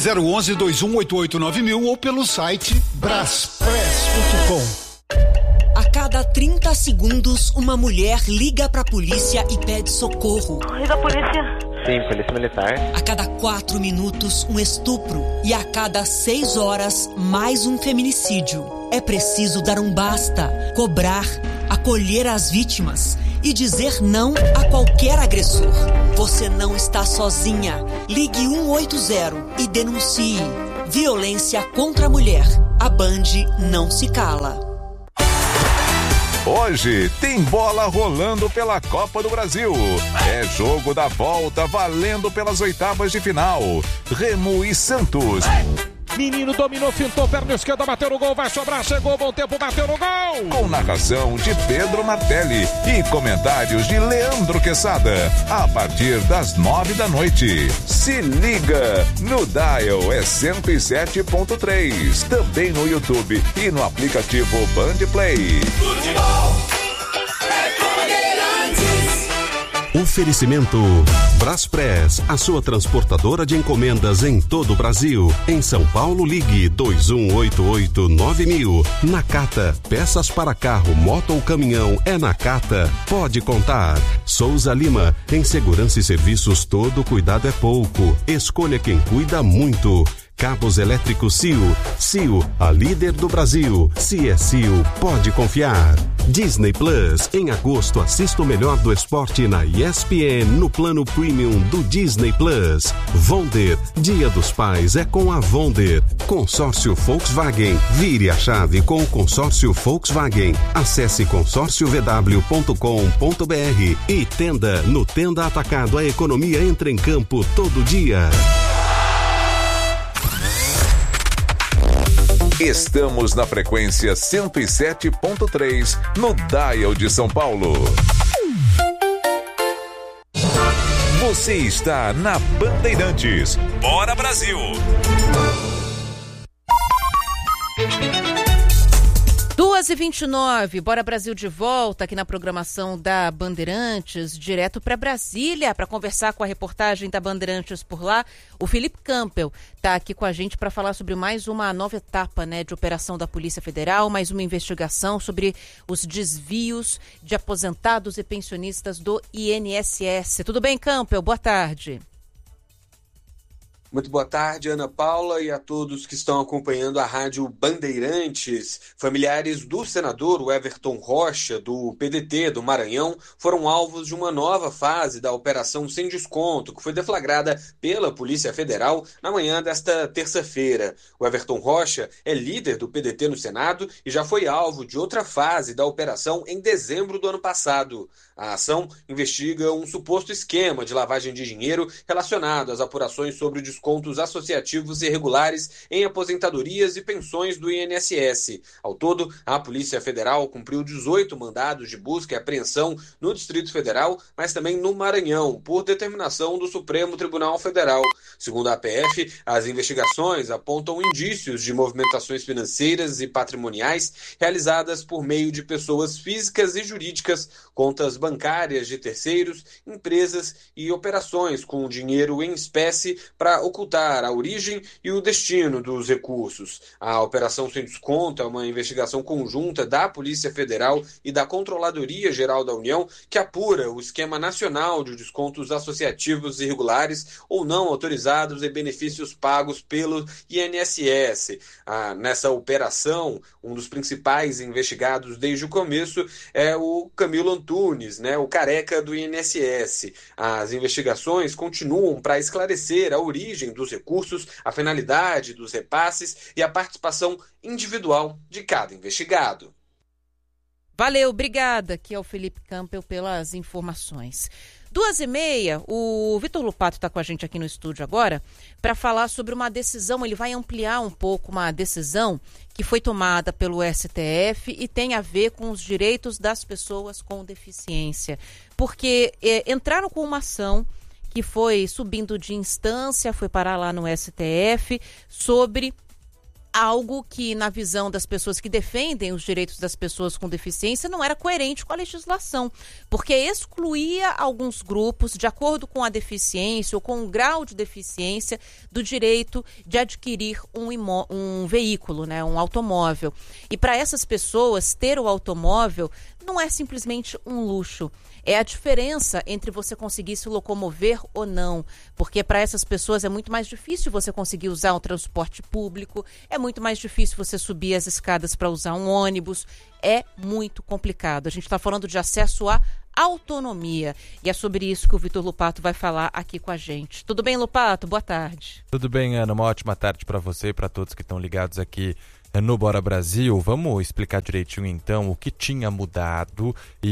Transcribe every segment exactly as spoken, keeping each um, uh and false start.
zero um um, dois um oito oito nove mil ou pelo site braspress ponto com. A cada trinta segundos, uma mulher liga pra polícia e pede socorro. Oi, da polícia. Sim, polícia militar. A cada quatro minutos, um estupro. E a cada seis horas, mais um feminicídio. É preciso dar um basta, cobrar, acolher as vítimas e dizer não a qualquer agressor. Você não está sozinha. Ligue um oito zero e denuncie. Violência contra a mulher. A Band não se cala. Hoje tem bola rolando pela Copa do Brasil. É jogo da volta valendo pelas oitavas de final. Remo e Santos. Menino dominou, fintou, perna esquerda, bateu no gol, vai sobrar, chegou, bom tempo, bateu no gol! Com narração de Pedro Martelli e comentários de Leandro Quesada. A partir das nove da noite. Se liga! No Dial é cento e sete ponto três. Também no YouTube e no aplicativo Band Play. Futebol é Bandeirantes. Oferecimento Braspress, a sua transportadora de encomendas em todo o Brasil. Em São Paulo, ligue dois um oito oito nove mil. Nakata, peças para carro, moto ou caminhão, é Nakata. Pode contar. Souza Lima, em segurança e serviços, todo cuidado é pouco. Escolha quem cuida muito. Cabos elétricos C I O. C I O, a líder do Brasil. Se é C I O, pode confiar. Disney Plus. Em agosto, assista o melhor do esporte na E S P N no plano premium do Disney Plus. Vonder. Dia dos Pais é com a Vonder. Consórcio Volkswagen. Vire a chave com o consórcio Volkswagen. Acesse consórcio v w ponto com ponto b r. E Tenda. No Tenda Atacado, a economia entra em campo todo dia. Estamos na frequência cento e sete ponto três no Dial de São Paulo. Você está na Bandeirantes. Bora Brasil! duas e vinte e nove, Bora Brasil de volta aqui na programação da Bandeirantes, direto para Brasília, para conversar com a reportagem da Bandeirantes por lá. O Felipe Campbell está aqui com a gente para falar sobre mais uma nova etapa, né, de operação da Polícia Federal, mais uma investigação sobre os desvios de aposentados e pensionistas do I N S S. Tudo bem, Campbell? Boa tarde. Muito boa tarde, Ana Paula, e a todos que estão acompanhando a Rádio Bandeirantes. Familiares do senador Everton Rocha, do P D T do Maranhão, foram alvos de uma nova fase da Operação Sem Desconto, que foi deflagrada pela Polícia Federal na manhã desta terça-feira. O Everton Rocha é líder do P D T no Senado e já foi alvo de outra fase da operação em dezembro do ano passado. A ação investiga um suposto esquema de lavagem de dinheiro relacionado às apurações sobre descontos associativos irregulares em aposentadorias e pensões do I N S S. Ao todo, a Polícia Federal cumpriu dezoito mandados de busca e apreensão no Distrito Federal, mas também no Maranhão, por determinação do Supremo Tribunal Federal. Segundo a A P F, as investigações apontam indícios de movimentações financeiras e patrimoniais realizadas por meio de pessoas físicas e jurídicas, contas bancárias de terceiros, empresas e operações com dinheiro em espécie para ocultar a origem e o destino dos recursos. A Operação Sem Desconto é uma investigação conjunta da Polícia Federal e da Controladoria Geral da União que apura o esquema nacional de descontos associativos irregulares ou não autorizados e benefícios pagos pelo I N S S. Ah, nessa operação, um dos principais investigados desde o começo é o Camilo Antunes, né, o careca do I N S S. As investigações continuam para esclarecer a origem dos recursos, a finalidade dos repasses e a participação individual de cada investigado. Valeu, obrigada. Aqui é o Felipe Campbell pelas informações. Duas e meia, o Vitor Lupato está com a gente aqui no estúdio agora para falar sobre uma decisão. Ele vai ampliar um pouco uma decisão que foi tomada pelo S T F e tem a ver com os direitos das pessoas com deficiência. Porque é, entraram com uma ação que foi subindo de instância, foi parar lá no S T F, sobre algo que, na visão das pessoas que defendem os direitos das pessoas com deficiência, não era coerente com a legislação, porque excluía alguns grupos, de acordo com a deficiência ou com o grau de deficiência, do direito de adquirir um, imó- um veículo, né, um automóvel. E para essas pessoas, ter o automóvel não é simplesmente um luxo. É a diferença entre você conseguir se locomover ou não, porque para essas pessoas é muito mais difícil você conseguir usar um transporte público, é muito mais difícil você subir as escadas para usar um ônibus, é muito complicado. A gente está falando de acesso à autonomia e é sobre isso que o Vitor Lupato vai falar aqui com a gente. Tudo bem, Lupato? Boa tarde. Tudo bem, Ana. Uma ótima tarde para você e para todos que estão ligados aqui no Bora Brasil. Vamos explicar direitinho então o que tinha mudado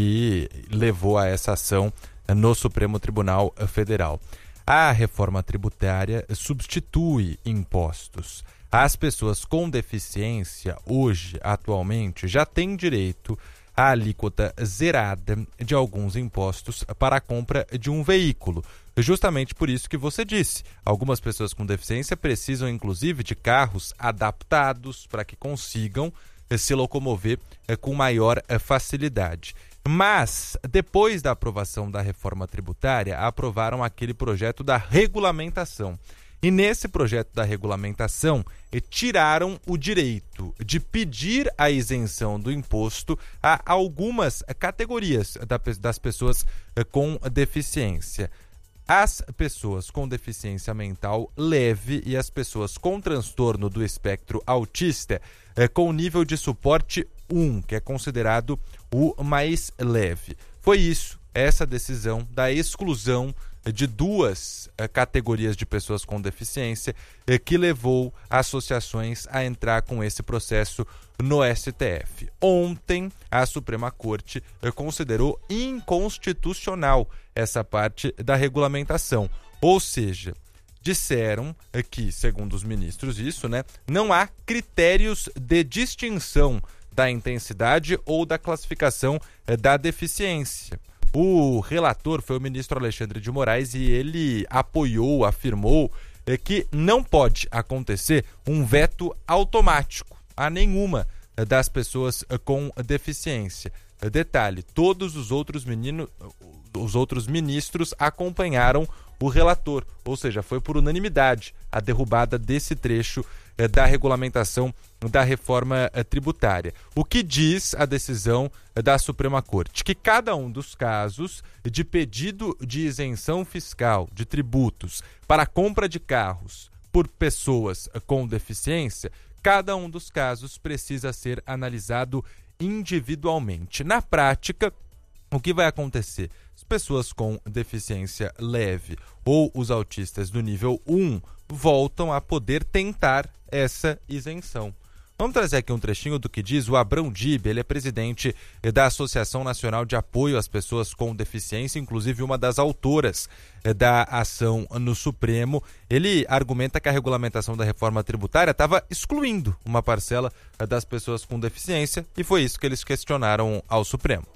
e levou a essa ação no Supremo Tribunal Federal. A reforma tributária substitui impostos. As pessoas com deficiência hoje, atualmente, já têm direito à alíquota zerada de alguns impostos para a compra de um veículo. Justamente por isso que você disse, algumas pessoas com deficiência precisam inclusive de carros adaptados para que consigam se locomover com maior facilidade. Mas, depois da aprovação da reforma tributária, aprovaram aquele projeto da regulamentação. E nesse projeto da regulamentação, tiraram o direito de pedir a isenção do imposto a algumas categorias das pessoas com deficiência. As pessoas com deficiência mental leve e as pessoas com transtorno do espectro autista é, com nível de suporte um, que é considerado o mais leve. Foi isso, essa decisão da exclusão de duas eh, categorias de pessoas com deficiência eh, que levou associações a entrar com esse processo no S T F. Ontem, a Suprema Corte eh, considerou inconstitucional essa parte da regulamentação. Ou seja, disseram eh, que, segundo os ministros, isso, né, não há critérios de distinção da intensidade ou da classificação eh, da deficiência. O relator foi o ministro Alexandre de Moraes e ele apoiou, afirmou eh, que não pode acontecer um veto automático a nenhuma eh, das pessoas eh, com deficiência. Eh, detalhe, todos os outros, menino, os outros ministros acompanharam o relator, ou seja, foi por unanimidade a derrubada desse trecho eh, da regulamentação da reforma eh, tributária. O que diz a decisão eh, da Suprema Corte? Que cada um dos casos de pedido de isenção fiscal de tributos para a compra de carros por pessoas eh, com deficiência, cada um dos casos precisa ser analisado individualmente. Na prática, o que vai acontecer? As pessoas com deficiência leve ou os autistas do nível um voltam a poder tentar essa isenção. Vamos trazer aqui um trechinho do que diz o Abrão Dib, ele é presidente da Associação Nacional de Apoio às Pessoas com Deficiência, inclusive uma das autoras da ação no Supremo. Ele argumenta que a regulamentação da reforma tributária estava excluindo uma parcela das pessoas com deficiência e foi isso que eles questionaram ao Supremo.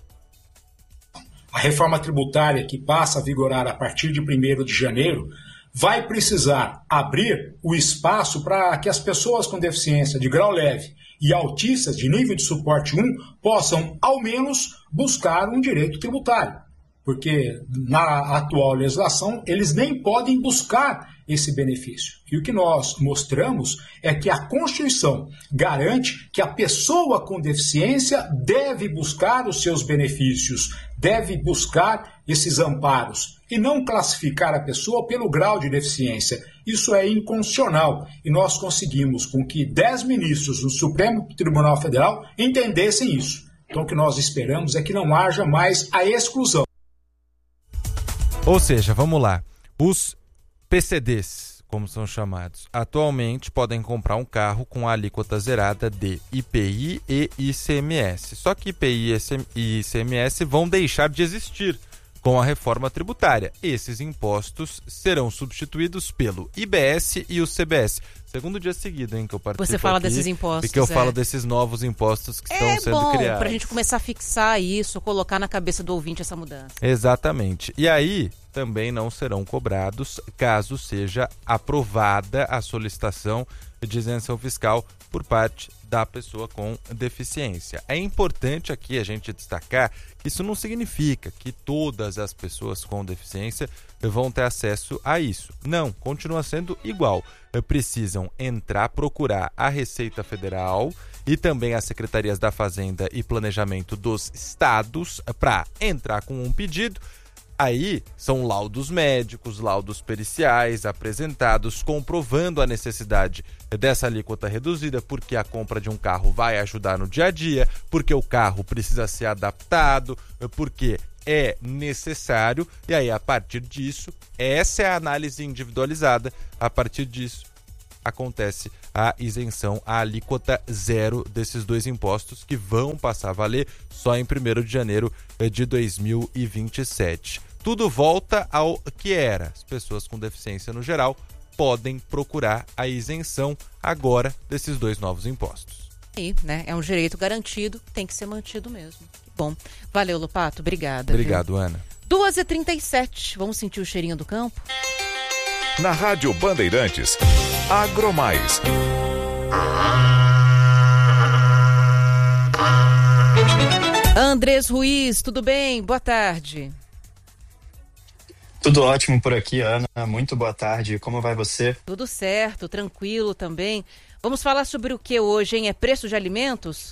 A reforma tributária que passa a vigorar a partir de primeiro de janeiro vai precisar abrir o espaço para que as pessoas com deficiência de grau leve e autistas de nível de suporte um possam, ao menos, buscar um direito tributário. Porque na atual legislação eles nem podem buscar esse benefício. E o que nós mostramos é que a Constituição garante que a pessoa com deficiência deve buscar os seus benefícios, deve buscar esses amparos e não classificar a pessoa pelo grau de deficiência. Isso é inconstitucional e nós conseguimos com que dez ministros do Supremo Tribunal Federal entendessem isso. Então o que nós esperamos é que não haja mais a exclusão. Ou seja, vamos lá, os P C Ds, como são chamados, atualmente podem comprar um carro com a alíquota zerada de I P I e I C M S. Só que I P I e I C M S vão deixar de existir com a reforma tributária. Esses impostos serão substituídos pelo I B S e o C B S. Segundo dia seguido, hein, que eu participo Você fala aqui, desses impostos, e que eu é. falo desses novos impostos que estão É sendo bom criados. pra gente começar a fixar isso, colocar na cabeça do ouvinte essa mudança. Exatamente. E aí, também não serão cobrados caso seja aprovada a solicitação de isenção fiscal por parte da pessoa com deficiência. É importante aqui a gente destacar que isso não significa que todas as pessoas com deficiência vão ter acesso a isso. Não, continua sendo igual. Precisam entrar, procurar a Receita Federal e também as Secretarias da Fazenda e Planejamento dos Estados para entrar com um pedido. Aí são laudos médicos, laudos periciais apresentados comprovando a necessidade dessa alíquota reduzida, porque a compra de um carro vai ajudar no dia a dia, porque o carro precisa ser adaptado, porque é necessário. E aí, a partir disso, essa é a análise individualizada, a partir disso acontece a isenção, a alíquota zero desses dois impostos que vão passar a valer só em primeiro de janeiro de dois mil e vinte e sete. Tudo volta ao que era. As pessoas com deficiência no geral podem procurar a isenção agora desses dois novos impostos. Aí, né? É um direito garantido, tem que ser mantido mesmo. Que bom. Valeu, Lopato. Obrigada. Obrigado, viu? Ana. duas e trinta e sete. Vamos sentir o cheirinho do campo? Na Rádio Bandeirantes, Agromais. Andrés Ruiz, tudo bem? Boa tarde. Tudo ótimo por aqui, Ana. Muito boa tarde. Como vai você? Tudo certo, tranquilo também. Vamos falar sobre o que hoje, hein? É preço de alimentos?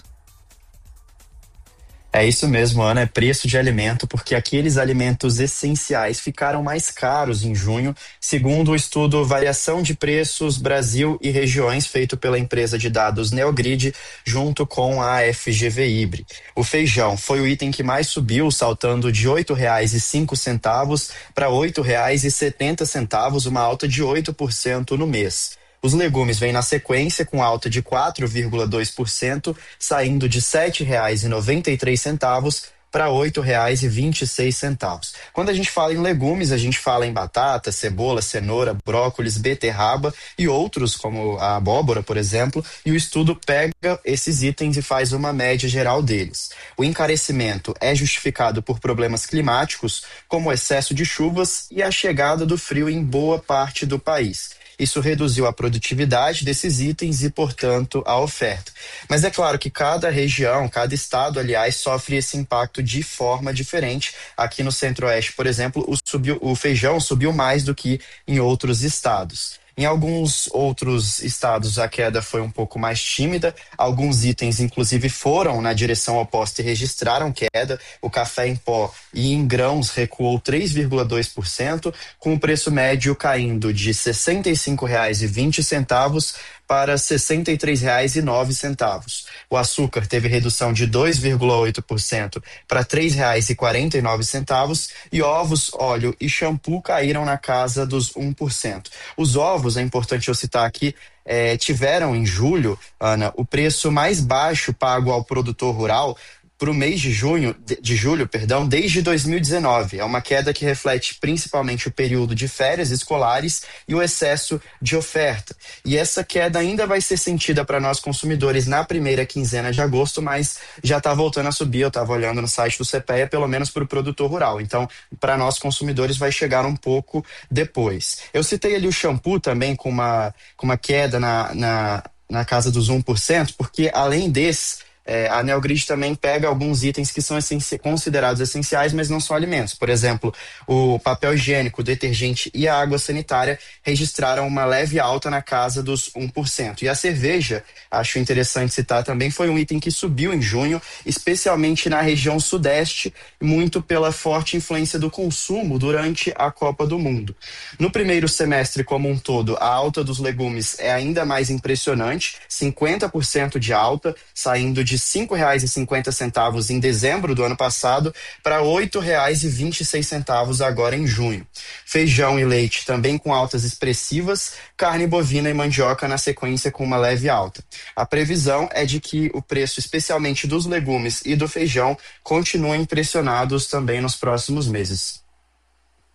É isso mesmo, Ana, é preço de alimento, porque aqueles alimentos essenciais ficaram mais caros em junho, segundo o estudo Variação de Preços Brasil e Regiões, feito pela empresa de dados Neogrid, junto com a F G V Ibre. O feijão foi o item que mais subiu, saltando de oito reais e cinco centavos para oito reais e setenta centavos, uma alta de oito por cento no mês. Os legumes vêm na sequência com alta de quatro vírgula dois por cento, saindo de sete reais e noventa e três centavos para oito reais e vinte e seis centavos. Quando a gente fala em legumes, a gente fala em batata, cebola, cenoura, brócolis, beterraba e outros, como a abóbora, por exemplo, e o estudo pega esses itens e faz uma média geral deles. O encarecimento é justificado por problemas climáticos, como o excesso de chuvas e a chegada do frio em boa parte do país. Isso reduziu a produtividade desses itens e, portanto, a oferta. Mas é claro que cada região, cada estado, aliás, sofre esse impacto de forma diferente. Aqui no Centro-Oeste, por exemplo, o, subiu, o feijão subiu mais do que em outros estados. Em alguns outros estados a queda foi um pouco mais tímida, alguns itens inclusive foram na direção oposta e registraram queda. O café em pó e em grãos recuou três vírgula dois por cento, com o preço médio caindo de sessenta e cinco reais e vinte centavos para sessenta e três reais e nove centavos. O açúcar teve redução de dois vírgula oito por cento para três reais e quarenta e nove centavos e ovos, óleo e shampoo caíram na casa dos um por cento. Os ovos, é importante eu citar aqui, é, tiveram em julho, Ana, o preço mais baixo pago ao produtor rural para o mês de junho, de julho, perdão, desde dois mil e dezenove. É uma queda que reflete principalmente o período de férias escolares e o excesso de oferta. E essa queda ainda vai ser sentida para nós consumidores na primeira quinzena de agosto, mas já está voltando a subir. Eu estava olhando no site do CEPEA, pelo menos para o produtor rural. Então, para nós consumidores vai chegar um pouco depois. Eu citei ali o shampoo também com uma, com uma queda na, na, na casa dos um por cento, porque além desses, É, a Neogrid também pega alguns itens que são essenci- considerados essenciais, mas não são alimentos. Por exemplo, o papel higiênico, o detergente e a água sanitária registraram uma leve alta na casa dos um por cento. E a cerveja, acho interessante citar também, foi um item que subiu em junho, especialmente na região sudeste, muito pela forte influência do consumo durante a Copa do Mundo. No primeiro semestre como um todo, a alta dos legumes é ainda mais impressionante, cinquenta por cento de alta, saindo de cinco reais e cinquenta centavos em dezembro do ano passado para oito reais e vinte e seis centavos agora em junho. Feijão e leite também com altas expressivas, carne bovina e mandioca na sequência com uma leve alta. A previsão é de que o preço, especialmente dos legumes e do feijão, continuem pressionados também nos próximos meses.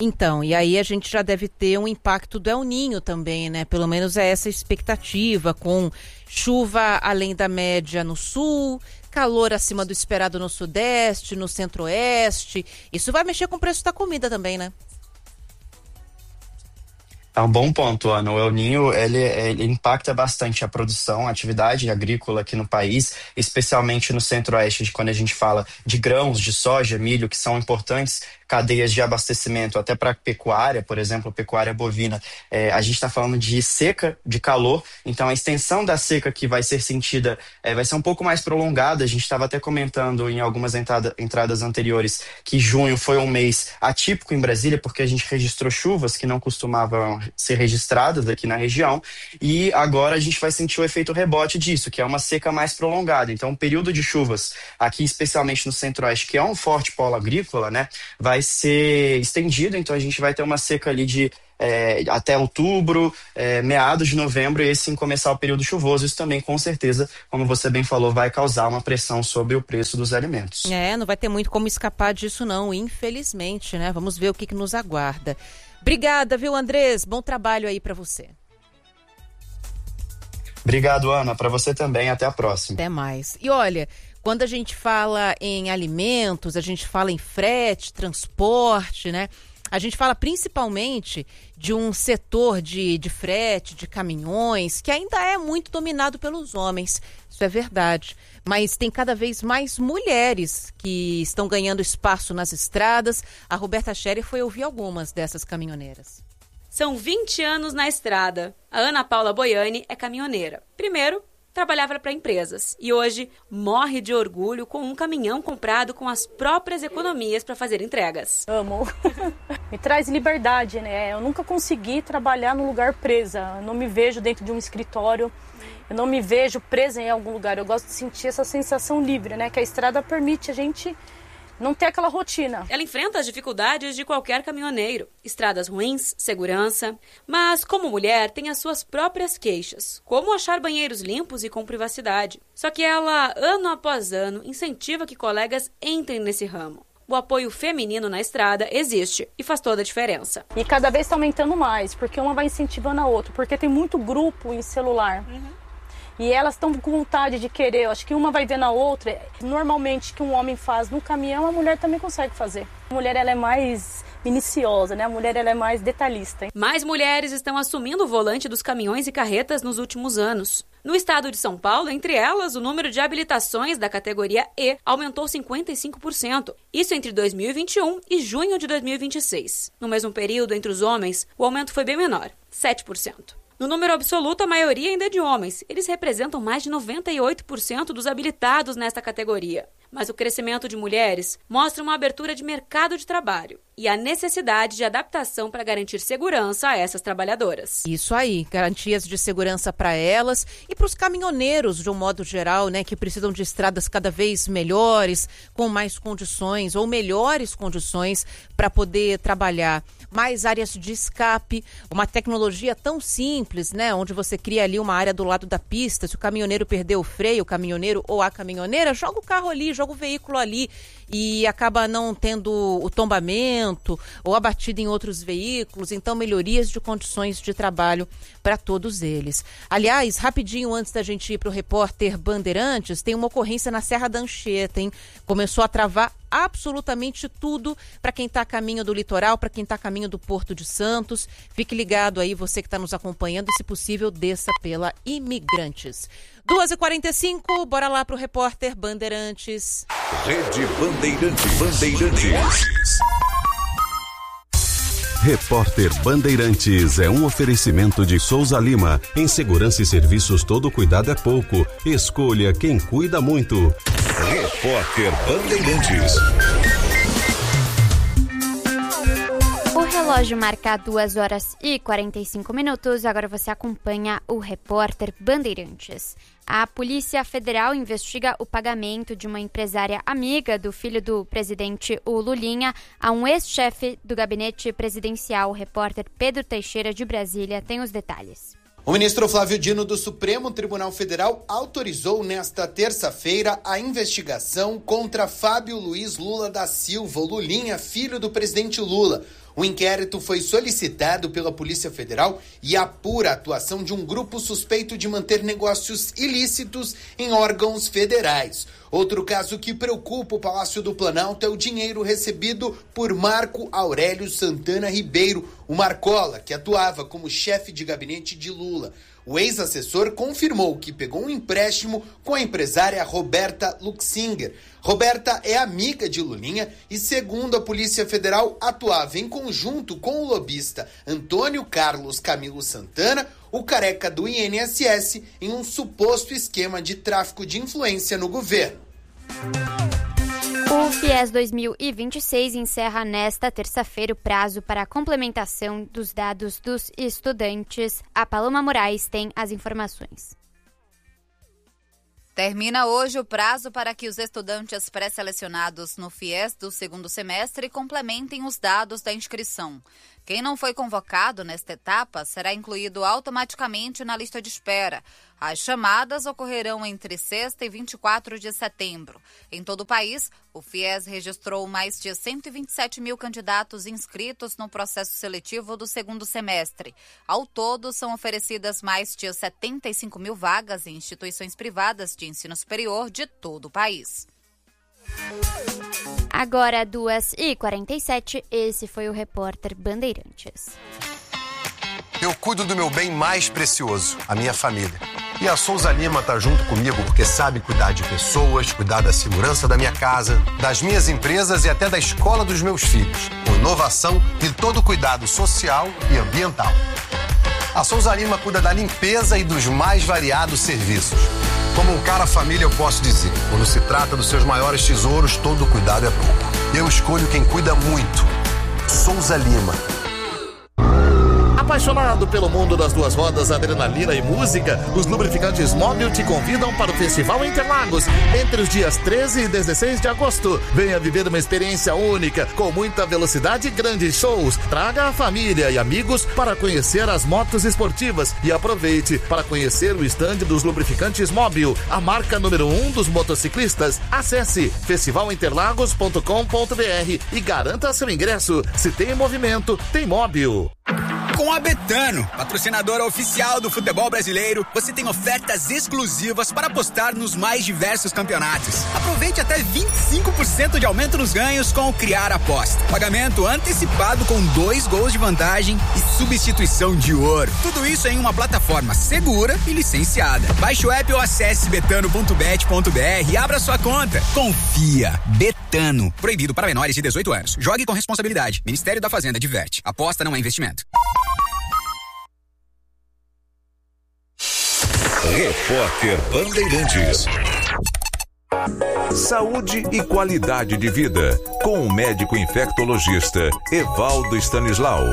Então, e aí a gente já deve ter um impacto do El Niño também, né? Pelo menos é essa expectativa, com chuva além da média no sul, calor acima do esperado no sudeste, no centro-oeste. Isso vai mexer com o preço da comida também, né? É um bom ponto, Ana. O El Niño, ele, ele impacta bastante a produção, a atividade agrícola aqui no país, especialmente no centro-oeste, quando a gente fala de grãos, de soja, milho, que são importantes cadeias de abastecimento, até para pecuária, por exemplo, pecuária bovina. É, a gente está falando de seca, de calor, então a extensão da seca que vai ser sentida é, vai ser um pouco mais prolongada. A gente estava até comentando em algumas entrada, entradas anteriores que junho foi um mês atípico em Brasília, porque a gente registrou chuvas que não costumavam ser registradas aqui na região, e agora a gente vai sentir o efeito rebote disso, que é uma seca mais prolongada. Então, o período de chuvas aqui, especialmente no centro-oeste, que é um forte polo agrícola, né, vai ser estendido, então a gente vai ter uma seca ali de é, até outubro, é, meados de novembro, e esse sim começar o período chuvoso. Isso também, com certeza, como você bem falou, vai causar uma pressão sobre o preço dos alimentos. É, não vai ter muito como escapar disso não, infelizmente, né? Vamos ver o que, que nos aguarda. Obrigada, viu, Andrés? Bom trabalho aí para você. Obrigado, Ana. Para você também. Até a próxima. Até mais. E olha, quando a gente fala em alimentos, a gente fala em frete, transporte, né? A gente fala principalmente de um setor de, de frete, de caminhões, que ainda é muito dominado pelos homens. Isso é verdade. Mas tem cada vez mais mulheres que estão ganhando espaço nas estradas. A Roberta Scherer foi ouvir algumas dessas caminhoneiras. São vinte anos na estrada. A Ana Paula Boiani é caminhoneira. Primeiro, trabalhava para empresas e hoje morre de orgulho com um caminhão comprado com as próprias economias para fazer entregas. Amo. Me traz liberdade, né? Eu nunca consegui trabalhar num lugar presa. Eu não me vejo dentro de um escritório. Eu não me vejo presa em algum lugar. Eu gosto de sentir essa sensação livre, né? Que a estrada permite a gente não ter aquela rotina. Ela enfrenta as dificuldades de qualquer caminhoneiro. Estradas ruins, segurança. Mas, como mulher, tem as suas próprias queixas. Como achar banheiros limpos e com privacidade. Só que ela, ano após ano, incentiva que colegas entrem nesse ramo. O apoio feminino na estrada existe e faz toda a diferença. E cada vez está aumentando mais, porque uma vai incentivando a outra. Porque tem muito grupo em celular. Uhum. E elas estão com vontade de querer, eu acho que uma vai ver na outra. Normalmente, o que um homem faz no caminhão, a mulher também consegue fazer. A mulher, ela é mais minuciosa, né? A mulher, ela é mais detalhista. Mais mulheres estão assumindo o volante dos caminhões e carretas nos últimos anos. No estado de São Paulo, entre elas, o número de habilitações da categoria E aumentou cinquenta e cinco por cento. Isso entre dois mil e vinte e um e junho de dois mil e vinte e seis. No mesmo período, entre os homens, o aumento foi bem menor, sete por cento. No número absoluto, a maioria ainda é de homens. Eles representam mais de noventa e oito por cento dos habilitados nesta categoria. Mas o crescimento de mulheres mostra uma abertura de mercado de trabalho e a necessidade de adaptação para garantir segurança a essas trabalhadoras. Isso aí, garantias de segurança para elas e para os caminhoneiros, de um modo geral, né, que precisam de estradas cada vez melhores, com mais condições ou melhores condições para poder trabalhar. Mais áreas de escape, uma tecnologia tão simples, né, onde você cria ali uma área do lado da pista. Se o caminhoneiro perder o freio, o caminhoneiro ou a caminhoneira, joga o carro ali, joga o veículo ali e acaba não tendo o tombamento ou a batida em outros veículos. Então, melhorias de condições de trabalho para todos eles. Aliás, rapidinho antes da gente ir para o repórter Bandeirantes, tem uma ocorrência na Serra da Anchieta, hein? Começou a travar absolutamente tudo para quem está a caminho do litoral, para quem está a caminho do Porto de Santos. Fique ligado aí, você que está nos acompanhando, e se possível, desça pela Imigrantes. duas e quarenta e cinco, bora lá para o repórter Bandeirantes. Rede Bandeirantes. Bandeirantes. Repórter Bandeirantes é um oferecimento de Souza Lima. Em segurança e serviços, todo cuidado é pouco. Escolha quem cuida muito. Repórter Bandeirantes. O relógio marca duas horas e quarenta e cinco minutos. Agora você acompanha o Repórter Bandeirantes. A Polícia Federal investiga o pagamento de uma empresária amiga do filho do presidente, o Lulinha, a um ex-chefe do gabinete presidencial. O repórter Pedro Teixeira, de Brasília, tem os detalhes. O ministro Flávio Dino do Supremo Tribunal Federal autorizou nesta terça-feira a investigação contra Fábio Luiz Lula da Silva, o Lulinha, filho do presidente Lula. O inquérito foi solicitado pela Polícia Federal e apura a atuação de um grupo suspeito de manter negócios ilícitos em órgãos federais. Outro caso que preocupa o Palácio do Planalto é o dinheiro recebido por Marco Aurélio Santana Ribeiro, o Marcola, que atuava como chefe de gabinete de Lula. O ex-assessor confirmou que pegou um empréstimo com a empresária Roberta Luxinger. Roberta é amiga de Lulinha e, segundo a Polícia Federal, atuava em conjunto com o lobista Antônio Carlos Camilo Santana, o careca do I N S S, em um suposto esquema de tráfico de influência no governo. O FIES dois mil e vinte e seis encerra nesta terça-feira o prazo para a complementação dos dados dos estudantes. A Paloma Moraes tem as informações. Termina hoje o prazo para que os estudantes pré-selecionados no FIES do segundo semestre complementem os dados da inscrição. Quem não foi convocado nesta etapa será incluído automaticamente na lista de espera. As chamadas ocorrerão entre sexta e vinte e quatro de setembro. Em todo o país, o FIES registrou mais de cento e vinte e sete mil candidatos inscritos no processo seletivo do segundo semestre. Ao todo, são oferecidas mais de setenta e cinco mil vagas em instituições privadas de ensino superior de todo o país. Agora, duas e quarenta e sete, esse foi o Repórter Bandeirantes. Eu cuido do meu bem mais precioso, a minha família. E a Souza Lima tá junto comigo porque sabe cuidar de pessoas, cuidar da segurança da minha casa, das minhas empresas e até da escola dos meus filhos, com inovação e todo o cuidado social e ambiental. A Souza Lima cuida da limpeza e dos mais variados serviços. Como um cara família, eu posso dizer, quando se trata dos seus maiores tesouros, todo cuidado é pouco. Eu escolho quem cuida muito. Souza Lima. Apaixonado pelo mundo das duas rodas, adrenalina e música, os lubrificantes Mobil te convidam para o Festival Interlagos entre os dias treze e dezesseis de agosto. Venha viver uma experiência única, com muita velocidade e grandes shows. Traga a família e amigos para conhecer as motos esportivas e aproveite para conhecer o estande dos lubrificantes Mobil, a marca número um dos motociclistas. Acesse festival interlagos ponto com ponto b r e garanta seu ingresso. Se tem movimento, tem Mobil. Com a Betano, patrocinadora oficial do futebol brasileiro, você tem ofertas exclusivas para apostar nos mais diversos campeonatos. Aproveite até vinte e cinco por cento de aumento nos ganhos com o Criar Aposta. Pagamento antecipado com dois gols de vantagem e substituição de ouro. Tudo isso em uma plataforma segura e licenciada. Baixe o app ou acesse betano ponto bet ponto b r e abra sua conta. Confia. Betano. Proibido para menores de dezoito anos. Jogue com responsabilidade. Ministério da Fazenda diverte. Aposta não é investimento. Repórter Bandeirantes. Saúde e qualidade de vida, com o médico infectologista Evaldo Stanislau.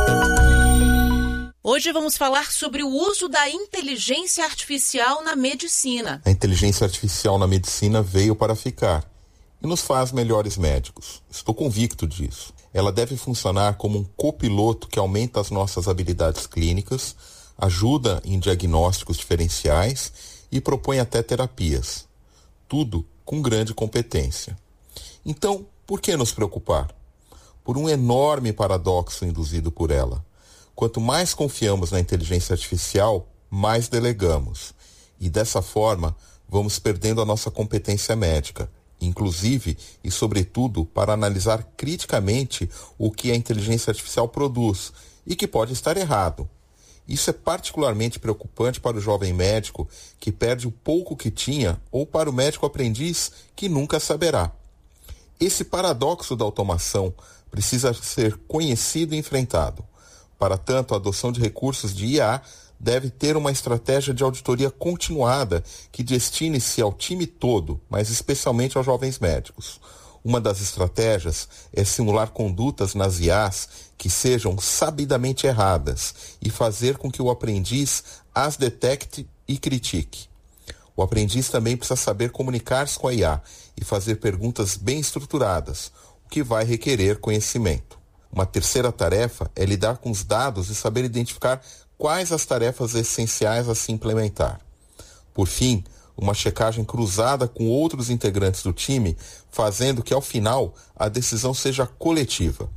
Hoje vamos falar sobre o uso da inteligência artificial na medicina. A inteligência artificial na medicina veio para ficar e nos faz melhores médicos. Estou convicto disso. Ela deve funcionar como um copiloto que aumenta as nossas habilidades clínicas, ajuda em diagnósticos diferenciais e propõe até terapias. Tudo com grande competência. Então, por que nos preocupar? Por um enorme paradoxo induzido por ela. Quanto mais confiamos na inteligência artificial, mais delegamos. E dessa forma, vamos perdendo a nossa competência médica, inclusive e sobretudo para analisar criticamente o que a inteligência artificial produz e que pode estar errado. Isso é particularmente preocupante para o jovem médico que perde o pouco que tinha ou para o médico aprendiz que nunca saberá. Esse paradoxo da automação precisa ser conhecido e enfrentado. Para tanto, a adoção de recursos de I A deve ter uma estratégia de auditoria continuada que destine-se ao time todo, mas especialmente aos jovens médicos. Uma das estratégias é simular condutas nas I As que sejam sabidamente erradas e fazer com que o aprendiz as detecte e critique. O aprendiz também precisa saber comunicar-se com a I A e fazer perguntas bem estruturadas, o que vai requerer conhecimento. Uma terceira tarefa é lidar com os dados e saber identificar quais as tarefas essenciais a se implementar. Por fim, uma checagem cruzada com outros integrantes do time, fazendo que, ao final, a decisão seja coletiva.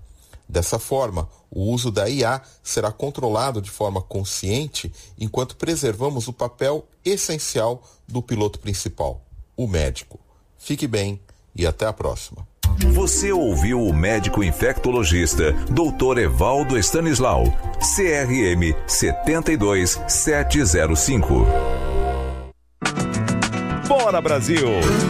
Dessa forma, o uso da I A será controlado de forma consciente enquanto preservamos o papel essencial do piloto principal, o médico. Fique bem e até a próxima. Você ouviu o médico infectologista doutor Evaldo Stanislau, C R M sete dois sete zero cinco. Bora Brasil!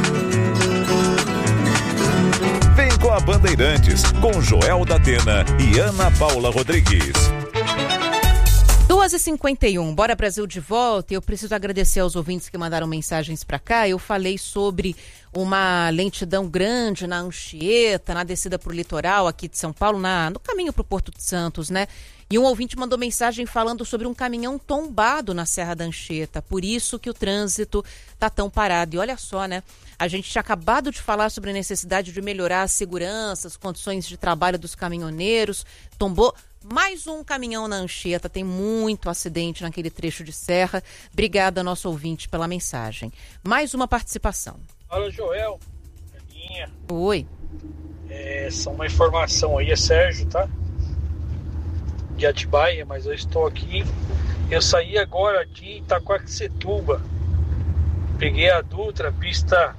Vem com a Bandeirantes, com Joel da Atena e Ana Paula Rodrigues. duas e cinquenta e um, Bora Brasil de volta. Eu preciso agradecer aos ouvintes que mandaram mensagens para cá. Eu falei sobre uma lentidão grande na Anchieta, na descida para o litoral aqui de São Paulo, na, no caminho para o Porto de Santos, né? E um ouvinte mandou mensagem falando sobre um caminhão tombado na Serra da Anchieta, por isso que o trânsito tá tão parado. E olha só, né? A gente tinha acabado de falar sobre a necessidade de melhorar a segurança, as condições de trabalho dos caminhoneiros. Tombou mais um caminhão na Anchieta, tem muito acidente naquele trecho de serra. Obrigada, nosso ouvinte, pela mensagem. Mais uma participação. Fala, Joel. Aninha. Oi. É, só uma informação aí, é Sérgio, tá? De Atibaia, mas eu estou aqui. Eu saí agora de Itaquaquecetuba. Peguei a Dutra, pista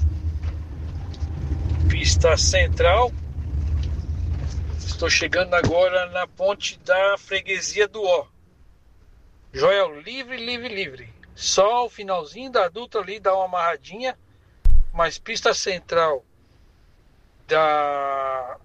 pista central. Estou chegando agora na ponte da freguesia do Ó. Joel, livre, livre, livre. Só o finalzinho da Dutra ali dá uma amarradinha, mas pista central da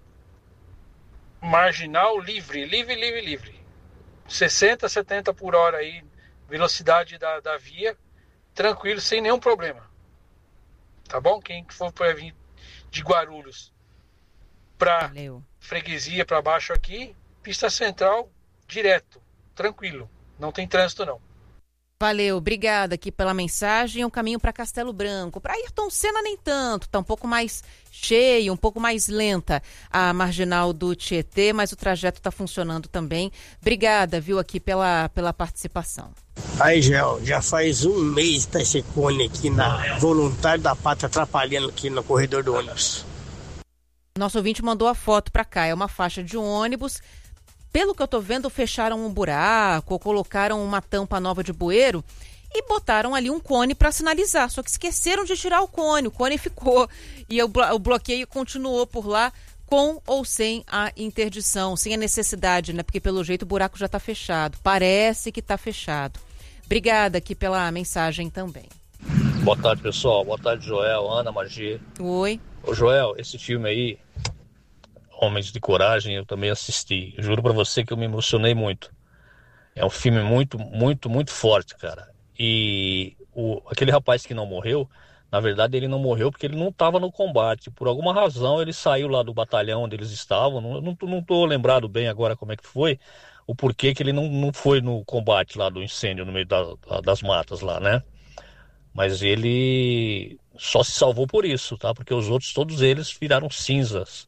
Marginal, livre, livre, livre, livre. sessenta, setenta por hora aí, velocidade da, da via, tranquilo, sem nenhum problema. Tá bom? Quem for para vir de Guarulhos para freguesia, para baixo aqui, pista central, direto, tranquilo. Não tem trânsito, não. Valeu, obrigada aqui pela mensagem. Um caminho para Castelo Branco. Para Ayrton Senna nem tanto, tá um pouco mais cheio, um pouco mais lenta a marginal do Tietê, mas o trajeto está funcionando também. Obrigada, viu, aqui pela, pela participação. Aí, Gel, já faz um mês que tá esse cone aqui na Voluntário da Pátria atrapalhando aqui no corredor do ônibus. Nosso ouvinte mandou a foto para cá, é uma faixa de um ônibus. Pelo que eu tô vendo, fecharam um buraco, ou colocaram uma tampa nova de bueiro e botaram ali um cone para sinalizar. Só que esqueceram de tirar o cone, o cone ficou. E o, blo- o bloqueio continuou por lá, com ou sem a interdição, sem a necessidade, né? Porque pelo jeito o buraco já tá fechado. Parece que tá fechado. Obrigada aqui pela mensagem também. Boa tarde, pessoal. Boa tarde, Joel, Ana, Magia. Oi. Ô, Joel, esse filme aí, Homens de Coragem, eu também assisti. Juro pra você que eu me emocionei muito. É um filme muito, muito, muito forte, cara. E o, aquele rapaz que não morreu, na verdade ele não morreu porque ele não estava no combate. Por alguma razão ele saiu lá do batalhão onde eles estavam. Não, não, não tô lembrado bem agora como é que foi, o porquê que ele não, não foi no combate lá do incêndio no meio da, das matas lá, né? Mas ele só se salvou por isso, tá? Porque os outros, todos eles viraram cinzas.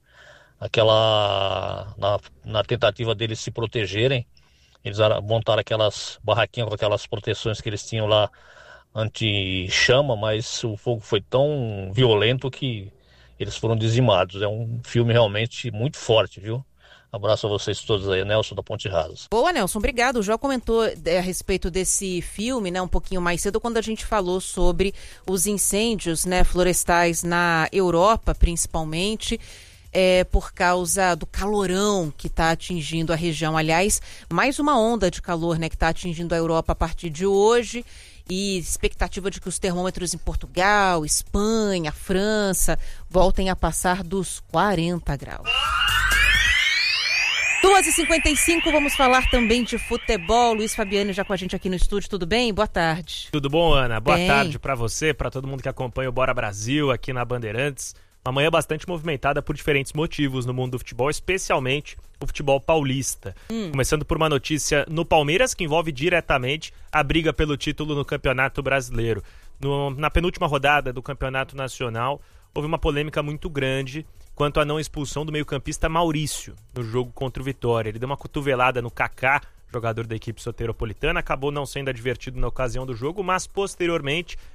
Aquela na, na tentativa deles se protegerem, eles montaram aquelas barraquinhas com aquelas proteções que eles tinham lá anti-chama, mas o fogo foi tão violento que eles foram dizimados. É um filme realmente muito forte, viu? Abraço a vocês todos aí, Nelson da Ponte Rasa. Boa, Nelson, obrigado. O João comentou é, a respeito desse filme, né, um pouquinho mais cedo, quando a gente falou sobre os incêndios, né, florestais na Europa, principalmente. É, por causa do calorão que está atingindo a região. Aliás, mais uma onda de calor, né, que está atingindo a Europa a partir de hoje, e expectativa de que os termômetros em Portugal, Espanha, França voltem a passar dos quarenta graus. duas e cinquenta e cinco, vamos falar também de futebol. Luiz Fabiano já com a gente aqui no estúdio, tudo bem? Boa tarde. Tudo bom, Ana? Boa bem. tarde para você, para todo mundo que acompanha o Bora Brasil aqui na Bandeirantes. Uma manhã bastante movimentada por diferentes motivos no mundo do futebol, especialmente o futebol paulista. Hum. Começando por uma notícia no Palmeiras, que envolve diretamente a briga pelo título no Campeonato Brasileiro. No, na penúltima rodada do Campeonato Nacional, houve uma polêmica muito grande quanto à não expulsão do meio-campista Maurício no jogo contra o Vitória. Ele deu uma cotovelada no Kaká, jogador da equipe soteropolitana, acabou não sendo advertido na ocasião do jogo, mas posteriormente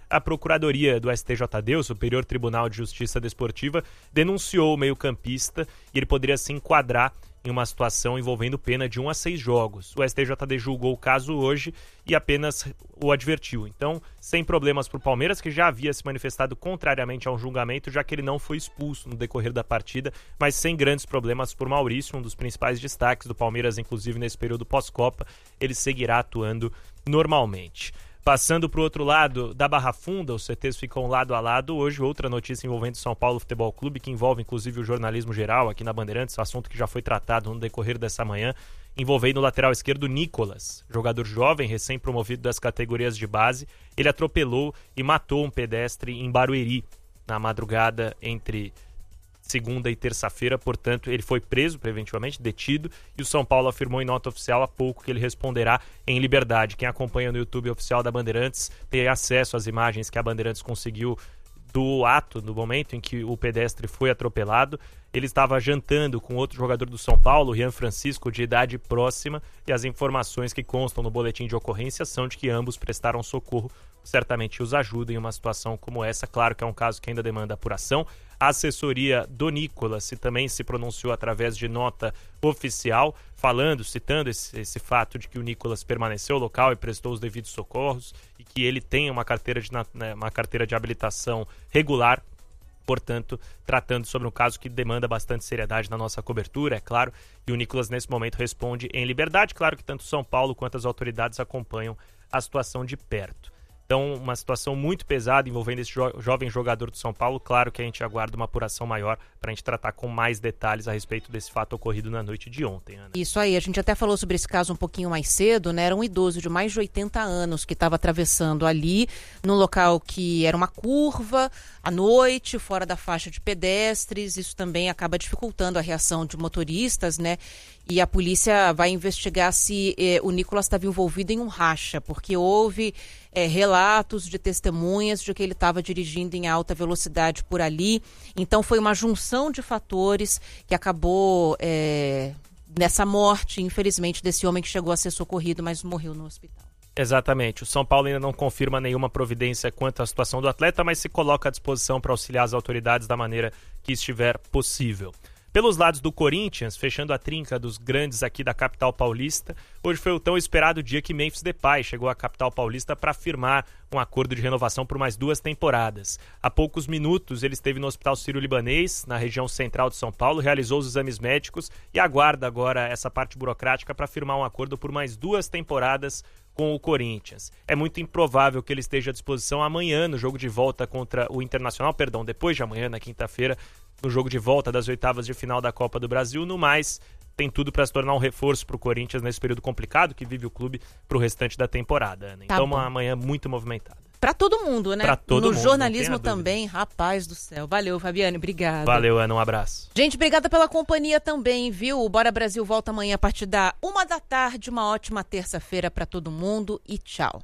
a Procuradoria do S T J D, o Superior Tribunal de Justiça Desportiva, denunciou o meio-campista e ele poderia se enquadrar em uma situação envolvendo pena de um a seis jogos. O S T J D julgou o caso hoje e apenas o advertiu. Então, sem problemas para o Palmeiras, que já havia se manifestado contrariamente ao julgamento, já que ele não foi expulso no decorrer da partida, mas sem grandes problemas por Maurício, um dos principais destaques do Palmeiras, inclusive nesse período pós-Copa, ele seguirá atuando normalmente. Passando para o outro lado da Barra Funda, os C Tês ficam lado a lado. Hoje, outra notícia envolvendo o São Paulo Futebol Clube, que envolve inclusive o jornalismo geral aqui na Bandeirantes, assunto que já foi tratado no decorrer dessa manhã, envolvendo o lateral esquerdo Nicolas, jogador jovem, recém-promovido das categorias de base. Ele atropelou e matou um pedestre em Barueri, na madrugada entre segunda e terça-feira, portanto, ele foi preso preventivamente, detido, e o São Paulo afirmou em nota oficial há pouco que ele responderá em liberdade. Quem acompanha no YouTube oficial da Bandeirantes tem acesso às imagens que a Bandeirantes conseguiu do ato, do momento em que o pedestre foi atropelado. Ele estava jantando com outro jogador do São Paulo, Rian Francisco, de idade próxima, e as informações que constam no boletim de ocorrência são de que ambos prestaram socorro. Certamente os ajuda em uma situação como essa. Claro que é um caso que ainda demanda apuração. A assessoria do Nicolas se também se pronunciou através de nota oficial, falando, citando esse, esse fato de que o Nicolas permaneceu ao local e prestou os devidos socorros e que ele tem uma carteira de, né, uma carteira de habilitação regular. Portanto, tratando sobre um caso que demanda bastante seriedade na nossa cobertura, é claro, e o Nicolas nesse momento responde em liberdade. Claro que tanto São Paulo quanto as autoridades acompanham a situação de perto. Então, uma situação muito pesada envolvendo esse jo- jovem jogador do São Paulo. Claro que a gente aguarda uma apuração maior para a gente tratar com mais detalhes a respeito desse fato ocorrido na noite de ontem, Ana. Isso aí, a gente até falou sobre esse caso um pouquinho mais cedo, né? Era um idoso de mais de oitenta anos que estava atravessando ali, num local que era uma curva, à noite, fora da faixa de pedestres. Isso também acaba dificultando a reação de motoristas, né? E a polícia vai investigar se eh, o Nicolas estava envolvido em um racha, porque houve eh, relatos de testemunhas de que ele estava dirigindo em alta velocidade por ali. Então foi uma junção de fatores que acabou eh, nessa morte, infelizmente, desse homem que chegou a ser socorrido, mas morreu no hospital. Exatamente. O São Paulo ainda não confirma nenhuma providência quanto à situação do atleta, mas se coloca à disposição para auxiliar as autoridades da maneira que estiver possível. Pelos lados do Corinthians, fechando a trinca dos grandes aqui da capital paulista, hoje foi o tão esperado dia que Memphis Depay chegou à capital paulista para firmar um acordo de renovação por mais duas temporadas. Há poucos minutos ele esteve no Hospital Sírio-Libanês, na região central de São Paulo, realizou os exames médicos e aguarda agora essa parte burocrática para firmar um acordo por mais duas temporadas com o Corinthians. É muito improvável que ele esteja à disposição amanhã no jogo de volta contra o Internacional, perdão, depois de amanhã, na quinta-feira, no jogo de volta das oitavas de final da Copa do Brasil. No mais, tem tudo para se tornar um reforço para o Corinthians nesse período complicado que vive o clube para o restante da temporada, Ana. Então, tá uma amanhã muito movimentada. Para todo mundo, né? Para todo no mundo. No jornalismo também, rapaz do céu. Valeu, Fabiane, obrigada. Valeu, Ana, um abraço. Gente, obrigada pela companhia também, viu? O Bora Brasil volta amanhã a partir da uma da tarde. Uma ótima terça-feira para todo mundo e tchau.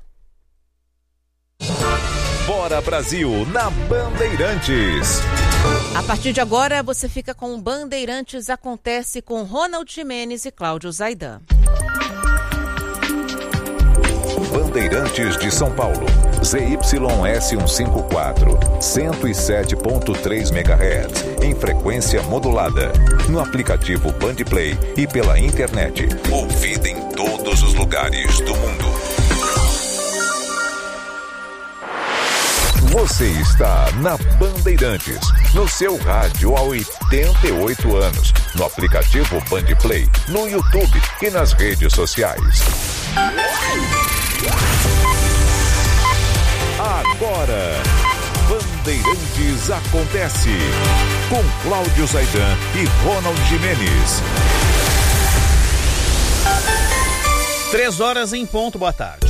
Bora Brasil na Bandeirantes. A partir de agora, você fica com o Bandeirantes Acontece com Ronald Gimenez e Cláudio Zaidan. Bandeirantes de São Paulo, Z Y S cento e cinquenta e quatro, cento e sete ponto três megahertz, em frequência modulada, no aplicativo Bandplay e pela internet, ouvida em todos os lugares do mundo. Você está na Bandeirantes, no seu rádio há oitenta e oito anos, no aplicativo Bandplay, no YouTube e nas redes sociais. Agora, Bandeirantes Acontece, com Cláudio Zaidan e Ronald Gimenez. Três horas em ponto, boa tarde.